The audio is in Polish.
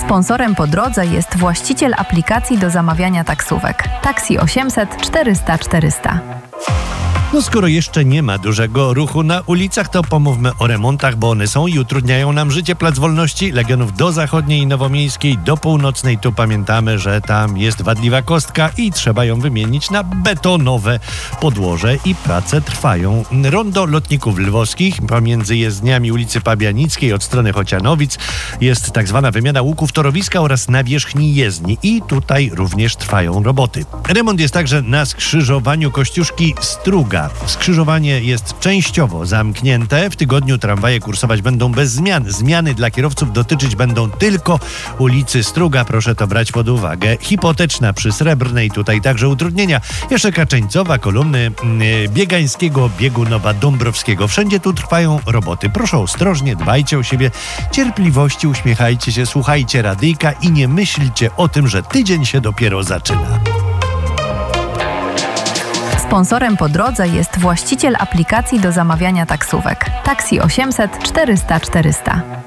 Sponsorem po drodze jest właściciel aplikacji do zamawiania taksówek. Taxi 800 400 400. No skoro jeszcze nie ma dużego ruchu na ulicach, to pomówmy o remontach, bo one są i utrudniają nam życie. Plac Wolności, Legionów do Zachodniej i Nowomiejskiej, do Północnej. Tu pamiętamy, że tam jest wadliwa kostka i trzeba ją wymienić na betonowe podłoże i prace trwają. Rondo Lotników Lwowskich pomiędzy jezdniami ulicy Pabianickiej od strony Chocianowic jest tak zwana wymiana łuków torowiska oraz nawierzchni jezdni i tutaj również trwają roboty. Remont jest także na skrzyżowaniu Kościuszki-Struga. Skrzyżowanie jest częściowo zamknięte. W tygodniu tramwaje kursować będą bez zmian. Zmiany dla kierowców dotyczyć będą tylko ulicy Struga. Proszę to brać pod uwagę. Hipoteczna przy Srebrnej, tutaj także utrudnienia. Jeszcze Kaczeńcowa, kolumny Biegańskiego, Biegunowa, Dąbrowskiego. Wszędzie tu trwają roboty. Proszę ostrożnie, dbajcie o siebie, cierpliwości, uśmiechajcie się, słuchajcie radyjka i nie myślcie o tym, że tydzień się dopiero zaczyna. Sponsorem po drodze jest właściciel aplikacji do zamawiania taksówek. Taxi 800 400 400.